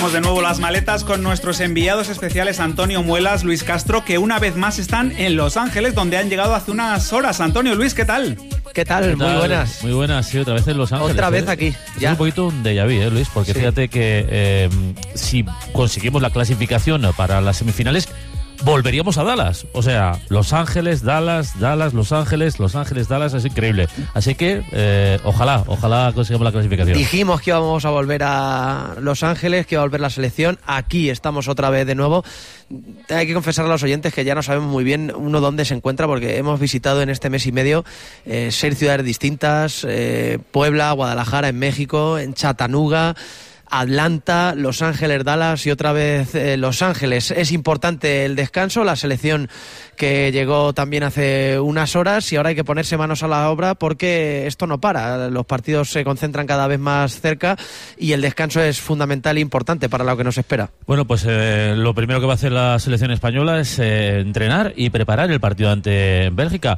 Preparamos de nuevo las maletas con nuestros enviados especiales Antonio Muelas, Luis Castro, que una vez más están en Los Ángeles, donde han llegado hace unas horas. Antonio, Luis, ¿qué tal? ¿Qué tal? Muy buenas. Muy buenas, sí, otra vez en Los Ángeles. Otra vez aquí, ya. Es un poquito un déjà vu, Luis, porque sí. Fíjate que si conseguimos la clasificación para las semifinales, volveríamos a Dallas. O sea, Los Ángeles, Dallas, Los Ángeles, Dallas, es increíble. Así que ojalá consigamos la clasificación. Dijimos que íbamos a volver a Los Ángeles, que iba a volver la selección. Aquí estamos otra vez de nuevo. Hay que confesar a los oyentes que ya no sabemos muy bien uno dónde se encuentra, porque hemos visitado en este mes y medio 6 ciudades distintas, Puebla, Guadalajara en México, en Chattanooga, Atlanta, Los Ángeles, Dallas y otra vez Los Ángeles. Es importante el descanso, la selección que llegó también hace unas horas, y ahora hay que ponerse manos a la obra porque esto no para. Los partidos se concentran cada vez más cerca y el descanso es fundamental e importante para lo que nos espera. Bueno, pues lo primero que va a hacer la selección española es entrenar y preparar el partido ante Bélgica.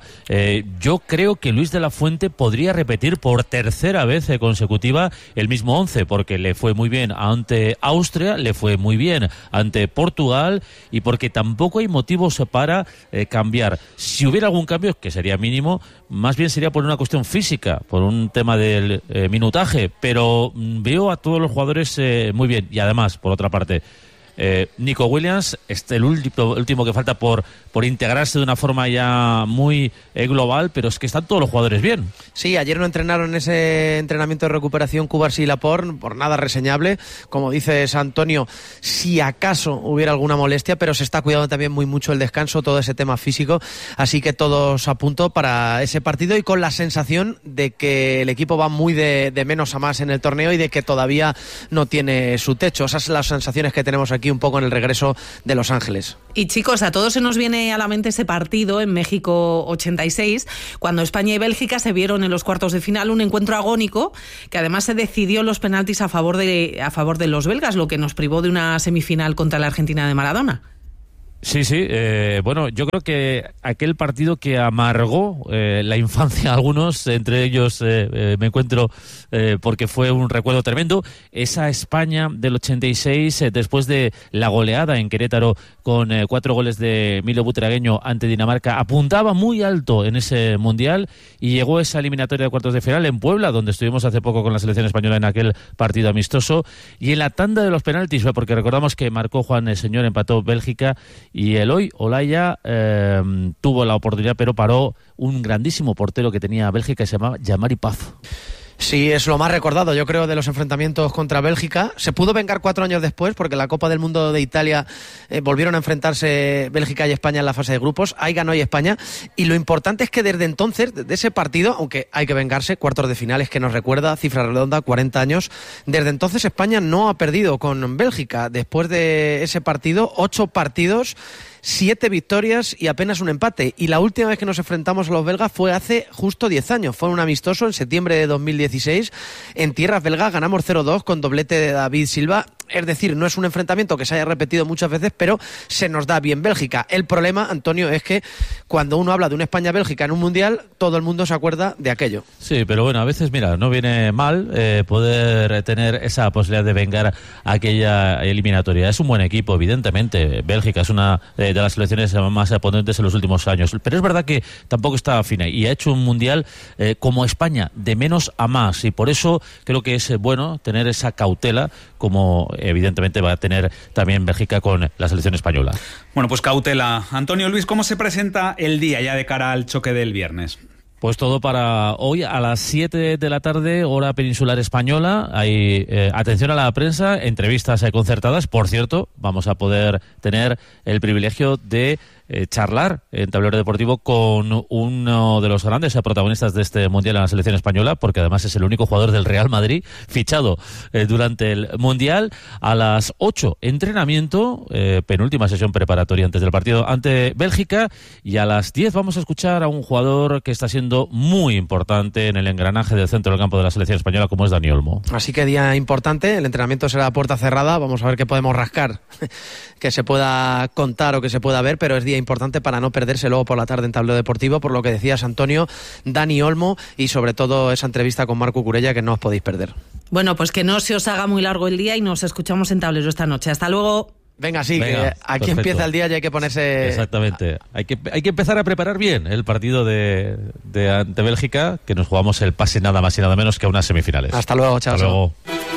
Yo creo que Luis de la Fuente podría repetir por tercera vez consecutiva el mismo 11, porque le fue muy bien ante Austria, le fue muy bien ante Portugal, y porque tampoco hay motivos para cambiar. Si hubiera algún cambio, que sería mínimo, más bien sería por una cuestión física, por un tema del minutaje, pero veo a todos los jugadores muy bien. Y además, por otra parte, Nico Williams, el último que falta por integrarse de una forma ya muy global, pero es que están todos los jugadores bien. Sí, ayer no entrenaron ese entrenamiento de recuperación Cubarsí y Laporte, por nada reseñable. Como dices, Antonio, si acaso hubiera alguna molestia, pero se está cuidando también muy mucho el descanso, todo ese tema físico, así que todos a punto para ese partido, y con la sensación de que el equipo va muy de menos a más en el torneo y de que todavía no tiene su techo. Esas son las sensaciones que tenemos aquí un poco en el regreso de Los Ángeles. Y chicos, a todos se nos viene a la mente ese partido en México 86, cuando España y Bélgica se vieron en los cuartos de final, un encuentro agónico que además se decidió los penaltis a favor de los belgas, lo que nos privó de una semifinal contra la Argentina de Maradona. Sí, bueno, yo creo que aquel partido que amargó la infancia a algunos, entre ellos me encuentro porque fue un recuerdo tremendo, esa España del 86, después de la goleada en Querétaro con 4 goles de Milo Butragueño ante Dinamarca, apuntaba muy alto en ese Mundial, y llegó esa eliminatoria de cuartos de final en Puebla, donde estuvimos hace poco con la selección española en aquel partido amistoso, y en la tanda de los penaltis, porque recordamos que marcó Juan el Señor, empató Bélgica, y Eloy Olaya tuvo la oportunidad, pero paró un grandísimo portero que tenía Bélgica, que se llamaba Jean-Marie Paz. Sí, es lo más recordado, yo creo, de los enfrentamientos contra Bélgica. Se pudo vengar 4 años después, porque en la Copa del Mundo de Italia volvieron a enfrentarse Bélgica y España en la fase de grupos. Ahí ganó y España. Y lo importante es que desde entonces, de ese partido, aunque hay que vengarse, cuartos de finales que nos recuerda, cifra redonda, 40 años, desde entonces España no ha perdido con Bélgica. Después de ese partido, 8 partidos, 7 victorias y apenas un empate. Y la última vez que nos enfrentamos a los belgas fue hace justo 10 años. Fue un amistoso en septiembre de 2016. En tierras belgas ganamos 0-2 con doblete de David Silva. Es decir, no es un enfrentamiento que se haya repetido muchas veces, pero se nos da bien Bélgica. El problema, Antonio, es que cuando uno habla de una España-Bélgica en un Mundial, todo el mundo se acuerda de aquello. Sí, pero bueno, a veces, mira, no viene mal poder tener esa posibilidad de vengar aquella eliminatoria. Es un buen equipo, evidentemente. Bélgica es una de las selecciones más potentes en los últimos años. Pero es verdad que tampoco está fina, y ha hecho un Mundial como España, de menos a más. Y por eso creo que es bueno tener esa cautela, como evidentemente va a tener también Bélgica con la selección española. Bueno, pues cautela. Antonio, Luis, ¿cómo se presenta el día ya de cara al choque del viernes? Pues todo para hoy a las 7 de la tarde, hora peninsular española. Hay atención a la prensa, entrevistas concertadas. Por cierto, vamos a poder tener el privilegio de charlar en Tablero Deportivo con uno de los grandes protagonistas de este Mundial en la selección española, porque además es el único jugador del Real Madrid fichado durante el Mundial. A las 8, entrenamiento, penúltima sesión preparatoria antes del partido ante Bélgica, y a las 10 vamos a escuchar a un jugador que está siendo muy importante en el engranaje del centro del campo de la selección española, como es Dani Olmo. Así que día importante, el entrenamiento será a puerta cerrada, vamos a ver qué podemos rascar, que se pueda contar o que se pueda ver, pero es día día importante para no perderse luego por la tarde en Tablero Deportivo, por lo que decías, Antonio, Dani Olmo y sobre todo esa entrevista con Marco Curella que no os podéis perder. Bueno, pues que no se os haga muy largo el día y nos escuchamos en Tablero esta noche. Hasta luego. Venga, sí, Venga, que aquí perfecto. empieza el día y hay que ponerse... Exactamente. Hay que empezar a preparar bien el partido de ante Bélgica, que nos jugamos el pase nada más y nada menos que a unas semifinales. Hasta luego, chao. Hasta luego.